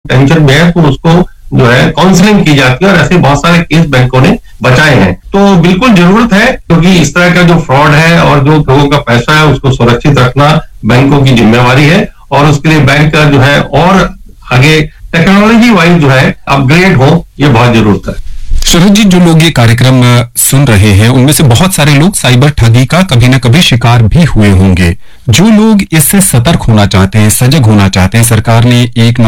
Tension में है तो उसको जो है काउंसलिंग की जाती है, और ऐसे बहुत सारे केस बैंकों ने बचाए हैं। तो बिल्कुल जरूरत है, क्योंकि इस तरह का जो फ्रॉड है और जो लोगों का पैसा है उसको सुरक्षित रखना बैंकों की जिम्मेवारी है, और उसके लिए बैंक का जो है और आगे टेक्नोलॉजी वाइज जो है अपग्रेड हो, ये बहुत जरूरत है। शरद जी, जो लोग ये कार्यक्रम सुन रहे हैं उनमें से बहुत सारे लोग साइबर ठगी का कभी न कभी शिकार भी हुए होंगे। जो लोग इससे सतर्क होना चाहते हैं, सजग होना चाहते हैं, सरकार ने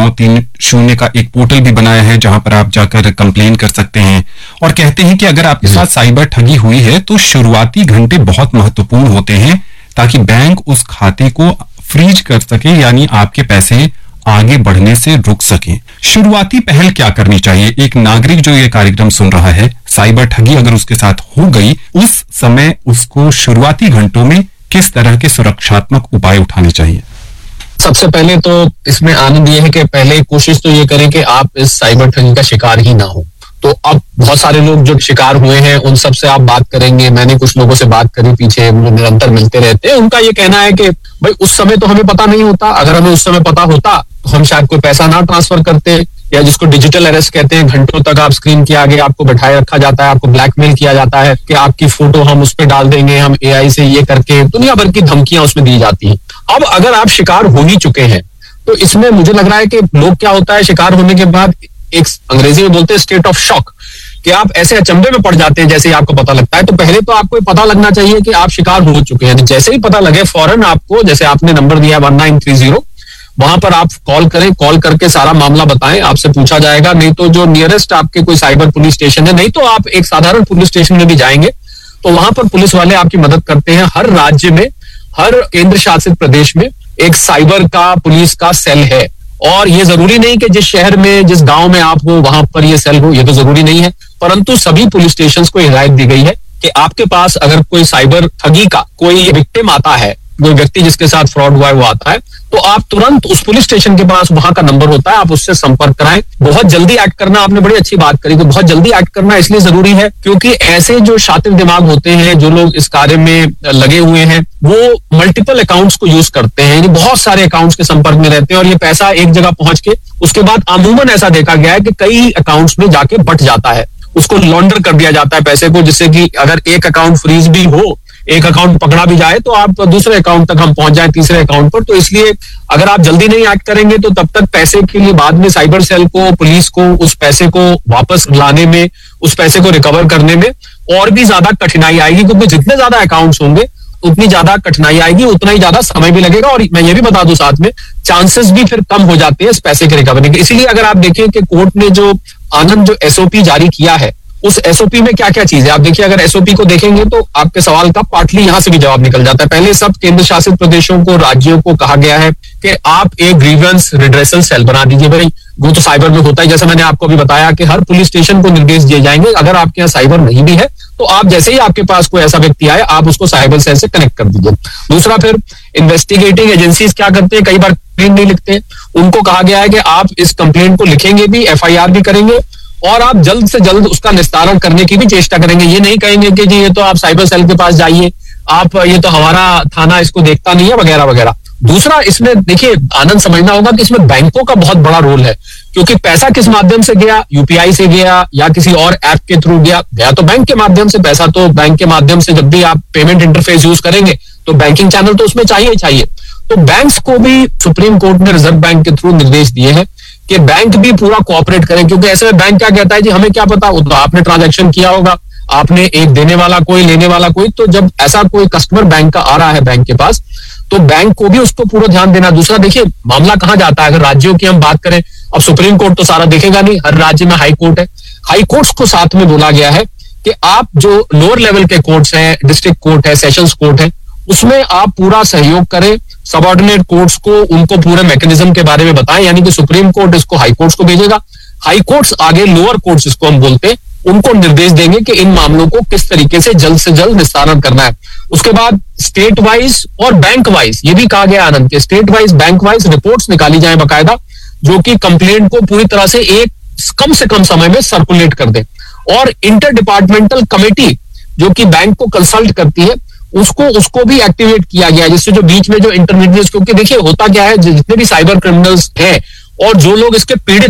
1930 का एक पोर्टल भी बनाया है जहां पर आप जाकर कंप्लेन कर सकते हैं, और कहते हैं कि अगर आपके साथ साइबर ठगी हुई है तो शुरुआती घंटे बहुत महत्वपूर्ण होते हैं ताकि बैंक उस खाते को फ्रीज कर सके, यानी आपके पैसे आगे बढ़ने से रुक सके। शुरुआती पहल क्या करनी चाहिए? एक नागरिक जो ये कार्यक्रम सुन रहा है, साइबर ठगी अगर उसके साथ हो गई, उस समय उसको शुरुआती घंटों में किस तरह के सुरक्षात्मक उपाय उठाने चाहिए? सबसे पहले तो इसमें आनंद ये है कि पहले कोशिश तो ये करें कि आप इस साइबर ठगी का शिकार ही ना हो। तो अब बहुत सारे लोग जो शिकार हुए हैं उन सब से आप बात करेंगे। मैंने कुछ लोगों से बात करी, पीछे निरंतर मिलते रहते हैं। उनका ये कहना है कि भाई उस समय तो हमें पता नहीं होता, अगर हमें उस समय पता होता तो हम शायद कोई पैसा ना ट्रांसफर करते, या जिसको डिजिटल अरेस्ट कहते हैं, घंटों तक आप स्क्रीन के आगे आपको बैठाए रखा जाता है, आपको ब्लैकमेल किया जाता है कि आपकी फोटो हम उस पर डाल देंगे, हम AI से ये करके, दुनिया भर की धमकियां उसमें दी जाती हैं। अब अगर आप शिकार हो ही चुके हैं तो इसमें मुझे लग रहा है कि लोग क्या होता है, शिकार होने के बाद एक अंग्रेजी में बोलते हैं स्टेट ऑफ शॉक, कि आप ऐसे अचंभे में पड़ जाते हैं जैसे ही आपको पता लगता है। तो पहले तो आपको पता लगना चाहिए कि आप शिकार हो चुके हैं। जैसे ही पता लगे फौरन आपको, जैसे आपने नंबर दिया 1930, वहां पर आप कॉल करें, कॉल करके सारा मामला बताएं, आपसे पूछा जाएगा। नहीं तो जो नियरेस्ट आपके कोई साइबर पुलिस स्टेशन है, नहीं तो आप एक साधारण पुलिस स्टेशन में भी जाएंगे तो वहां पर पुलिस वाले आपकी मदद करते हैं। हर राज्य में, हर केंद्र शासित प्रदेश में एक साइबर का पुलिस का सेल है, और ये जरूरी नहीं कि जिस शहर में, जिस गांव में आप हो वहां पर ये सेल हो, ये तो जरूरी नहीं है। परंतु सभी पुलिस स्टेशन को हिदायत दी गई है कि आपके पास अगर कोई साइबर ठगी का कोई विक्टिम आता है, कोई व्यक्ति जिसके साथ फ्रॉड हुआ है वो आता है, तो आप तुरंत उस पुलिस स्टेशन के पास वहां का नंबर होता है, आप उससे संपर्क कराएं। बहुत जल्दी एक्ट करना, आपने बड़ी अच्छी बात करी, तो बहुत जल्दी एक्ट करना इसलिए जरूरी है क्योंकि ऐसे जो शातिर दिमाग होते हैं, जो लोग इस कार्य में लगे हुए हैं, वो मल्टीपल अकाउंट्स को यूज करते हैं, यानी बहुत सारे अकाउंट्स के संपर्क में रहते हैं, और ये पैसा एक जगह पहुंच के उसके बाद अमूमन ऐसा देखा गया है कि कई अकाउंट्स में जाके बट जाता है, उसको लॉन्डर कर दिया जाता है पैसे को, जिससे कि अगर एक अकाउंट फ्रीज भी हो, एक अकाउंट पकड़ा भी जाए, तो आप दूसरे अकाउंट तक हम पहुंच जाए, तीसरे अकाउंट पर। तो इसलिए अगर आप जल्दी नहीं एक्ट करेंगे तो तब तक पैसे के लिए बाद में साइबर सेल को, पुलिस को उस पैसे को वापस लाने में, उस पैसे को रिकवर करने में और भी ज्यादा कठिनाई आएगी, क्योंकि जितने ज्यादा अकाउंट्स होंगे उतनी ज्यादा कठिनाई आएगी, उतना ही ज्यादा समय भी लगेगा, और मैं ये भी बता दूं साथ में, चांसेस भी फिर कम हो जाते हैं इस पैसे के रिकवरी के। इसीलिए अगर आप देखें कि कोर्ट ने जो आनंद जो SOP जारी किया है, उस SOP में क्या क्या चीज है, आप देखिए, अगर SOP को देखेंगे तो आपके सवाल का पार्टली यहां से भी जवाब निकल जाता है। पहले सब केंद्र शासित प्रदेशों को, राज्यों को कहा गया है कि आप एक ग्रीवेंस रिड्रेसल सेल बना दीजिए। भाई वो तो साइबर में होता है, जैसे मैंने आपको अभी बताया कि हर पुलिस स्टेशन को निर्देश दिए जाएंगे, अगर आपके यहाँ साइबर नहीं भी है तो आप जैसे ही आपके पास कोई ऐसा व्यक्ति आए, आप उसको साइबर सेल से कनेक्ट कर दीजिए। दूसरा, फिर इन्वेस्टिगेटिंग एजेंसीज क्या करते हैं, कई बार कंप्लेंट नहीं लिखते, उनको कहा गया है कि आप इस कंप्लेंट को लिखेंगे भी, FIR भी करेंगे, और आप जल्द से जल्द उसका निस्तारण करने की भी चेष्टा करेंगे। ये नहीं कहेंगे कि जी ये तो आप साइबर सेल के पास जाइए, आप ये तो हमारा थाना इसको देखता नहीं है, वगैरह वगैरह। दूसरा, इसमें देखिए आनंद समझना होगा कि इसमें बैंकों का बहुत बड़ा रोल है, क्योंकि पैसा किस माध्यम से गया, UPI से गया या किसी और ऐप के थ्रू गया तो बैंक के माध्यम से। पैसा तो बैंक के माध्यम से, जब भी आप पेमेंट इंटरफेस यूज करेंगे तो बैंकिंग चैनल तो उसमें चाहिए ही चाहिए। तो बैंक्स को भी सुप्रीम कोर्ट ने रिजर्व बैंक के थ्रू निर्देश दिए हैं कि बैंक भी पूरा कोऑपरेट करें, क्योंकि ऐसे में बैंक क्या कहता है, जी हमें क्या पता, तो आपने ट्रांजैक्शन किया होगा, आपने एक देने वाला कोई, लेने वाला कोई, तो जब ऐसा कोई कस्टमर बैंक का आ रहा है बैंक के पास, तो बैंक को भी उसको पूरा ध्यान देना। दूसरा, देखिए मामला कहां जाता है, अगर राज्यों की हम बात करें, अब सुप्रीम कोर्ट तो सारा देखेगा नहीं, हर राज्य में हाई कोर्ट है, हाई कोर्ट्स को साथ में बोला गया है कि आप जो लोअर लेवल के कोर्ट्स हैं, डिस्ट्रिक्ट कोर्ट है, सेशंस कोर्ट है, उसमें आप पूरा सहयोग करें, सबऑर्डिनेट कोर्ट्स को उनको पूरे मैकेनिज्म के बारे में बताएं, यानी कि सुप्रीम कोर्ट इसको हाई कोर्ट्स को भेजेगा, हाई कोर्ट्स आगे लोअर कोर्ट्स इसको हम बोलते हैं, उनको निर्देश देंगे कि इन मामलों को किस तरीके से जल्द निस्तारण करना है। उसके बाद स्टेट वाइज और बैंक वाइज, ये भी कहा गया आनंद के, state wise, bank wise reports निकाली जाए बकायदा, जो कि कंप्लेंट को पूरी तरह से कम से कम समय में सर्कुलेट कर दे, और इंटर डिपार्टमेंटल कमेटी जो कि बैंक को कंसल्ट करती है, उसको भी एक्टिवेट किया गया है, जिससे जो बीच में जो इंटरमीडिएट्स, क्योंकि देखिए होता क्या है, जितने भी साइबर क्रिमिनल्स हैं और जो लोग इसके पीड़ित